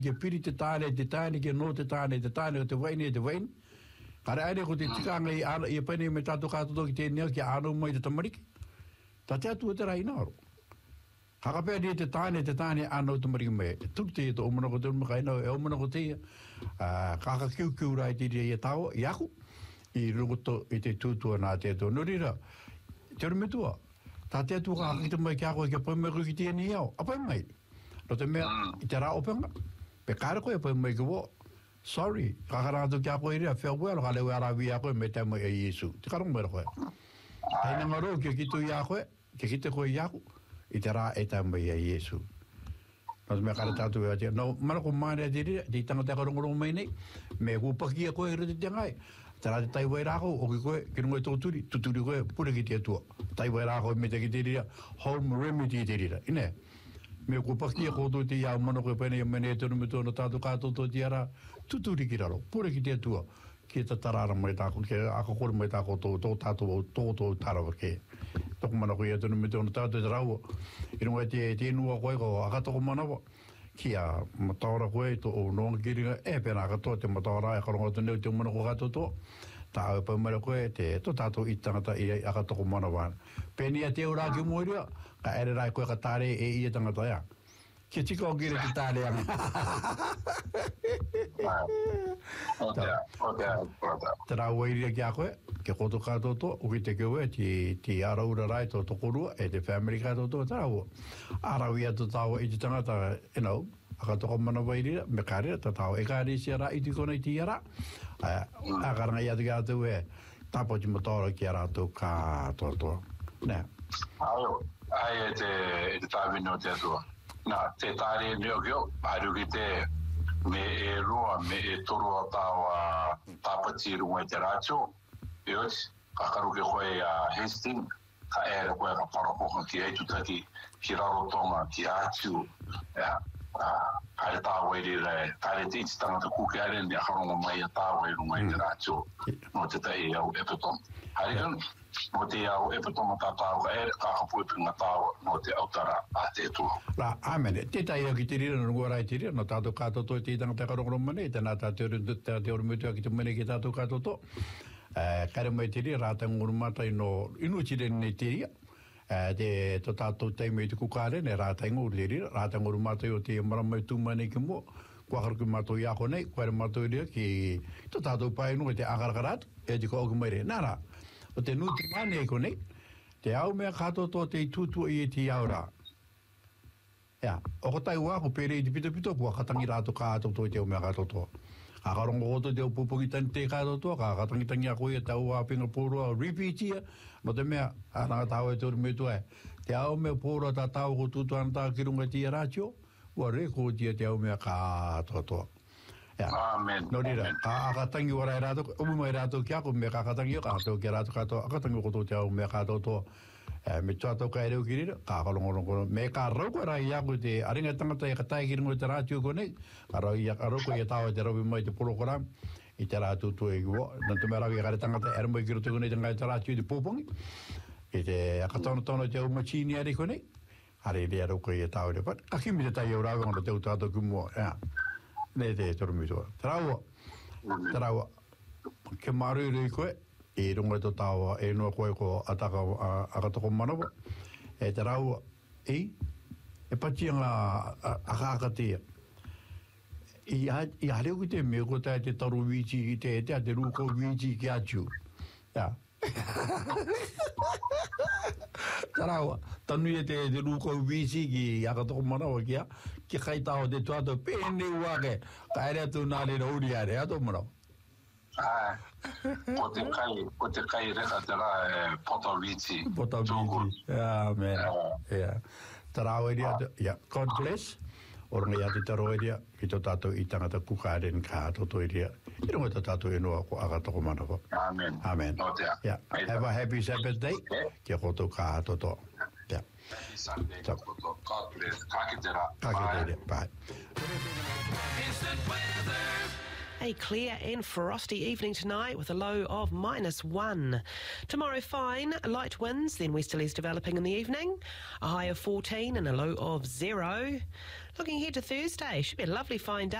ke piri te tāne, ke no te tāne, o te waini. Kare aere ko te tikanga i apene me tātou kātoto ki tēnea ki ānau mai te tamariki. Tā te atua te rai nāro. Kakapea ni te tāne anau te mariki mai. Tuk te to omana ko te makaina, omana ko te kaka kiu rai te rea i tāo, i aku, i rungoto i te tūtua nā te atua. Norira, te rumetua, tā te atua kakakita mai ki ako i ka paimai ki tēnei au, a paimai. No te mea, i te rā openga, pe kāra koe a paimai ki wo, sorry, kakaranga ki ako i rea, farewell, ka lewe arawi ako i me te mai a Yesu. Te karong mai koe. Hei nangaro, ki kitu i ako e, ki kite koe i ako, i te rā e tā mai a Yesu. Nā te mea kare tātou e atia. Nā, mana ko māre a te rea, te tangata karongorongo mai nei, me kupaki a koe i rete te ngai. Te rā te taiwai rāko, o ki koe, ki rungo e tōturi, tuturi koe, pura ki te atua. Taiwai rāko me te ki te rea, home remedy te rea. Ine, me kupaki a koto te iau mana koe pēne, mene e tonu me tōna tātou kātoto te ara, tuturi ki raro, pura ki te atua. Ki ta tarara mai tāko, ki akakore mai tāko tō tātou tarawa ke. Toko mana koe atunu me tōna tātou te raua. I runga te nua koe ko akatoko manawa. Kia mataora koe tō o noanga kiringa, pēnā katoa te mataora e karonga tu neu te umana ko katoto. Tā au paumara koe te tō tātou i tangata i akatoko manawa. Pēni a te ura ki moeria, ka ere rai koe ka tāre e i tangata ia. Kia tika o kire ki tāre anga. Te rā wairia ki a koe, ke koto kātoto, uki te kewe, ti araura rai tō tokorua, e te family kātoto, te rāua. Arau ia tō tāua i te tangata, akatoko mana wairia, me kārira, tā tāua e kārisia rā, i te kona i ti ara. A karanga ia te kātou e, tāpo ti mataora ki a rātou kātoto. Nē. Ai e te tāwino te atua. Nā, te tāre neo kio, haru ki te me e roa, me e toro a tāua tāpati runga i te rātio. E oti, kakaru ke koe a Hastings, ka ere koe ka parapoka ki eitutaki, ki rarotonga, ki ātiu. Kare tāua i rire, kare te iti tangata kuke are ni a karonga mai a tāua i runga i te rātio. No te tai au epeton. Harikan, no te au epeton ta tāua ere, kakapuipi ngā tāua, no te autara a te tua. La, amene, te tai au ki te rira, no rai te rira, no tātou kātoto i te tangata karonga mane, te nā tātou mutua ki te mene ki tātou kātoto. Kare mai te rira, rātang urumata no inu tire nei te rira. Te to tātou teime i te kukare, ne rātang uru te rira, rātang urumata o te maramai tūmane ki mo, kuakar ki mātou i ako nei, kuare mātou i rira ki to tātou painu i te akarakarat, e te ko oku mai re. Nara, o te nuti mane i ko nei, te au mea kātoto te tutu i te aura. Ia, o ko tai wako pere i te pito, kua katangi rātou kātoto i te au mea kātoto. A karongo koto te upupungi tani te kātoto, ka katangi a koe tau a pinga pōrua repeatia, no te mea, ananga tau e tōru me tu e, te au mea pōrua tā tau ko tūtu ana tā kirunga tia rātio, ua reko tia te au mea kātoto. Amen. No rira, ka akatangi warai rātou, umu mai rātou ki ako, mea ka akatangi o, ka akatangi ki rātou kātoto, akatangi koto te au mea kātoto, me tuatau ka ereu ki rira, ka akarongorongo, me ka rauko rai iaku te aringa tangata e ka tai ki ringo te rātio konei, ka rauko i a tāua te raupi mai te porokoram, i te rātou tu e kiwo, nā tu mea rau i kare tangata e ramai ki roto konei te ngai te rātio te pōpongi, i te akatono te au machini ari konei, are rea rauko i a tāua te pat, ka kimi te tai au rāwanga no te au tātou kumua, ne te torumitua. Te raua, ke maru i rei koe, e runga to tāua, e noa koe ko ataka akatoko manawa, e te raua, e patianga akakatea. I hareu ki te mea ko te taru wīchi ki te ruko wīchi ki atu. Ia. Te raua, tanu e te ruko wīchi ki akatoko manawa kia, ki kai tāua te tuato pēne uake, ka ere atu nāre rauri are, ato manawa. Ko te kai reka te rā e Potawichi. Potawichi, man. Tā rāua ria, God bless. Oranga ia te taro ria, ki tō tātou i tangata kukaren ka toto ria. I runga tō tātou enoa ko agatoko manawa. Amen. Amen. Have a happy Sabbath day. Kia koto ka toto. Happy Sunday. God bless. Ka ki te rā. Ka ki te rā. Bye. Instant weather. A clear and frosty evening tonight with a low of -1. Tomorrow fine, light winds, then westerlies developing in the evening. A high of 14 and a low of 0. Looking ahead to Thursday, should be a lovely fine day.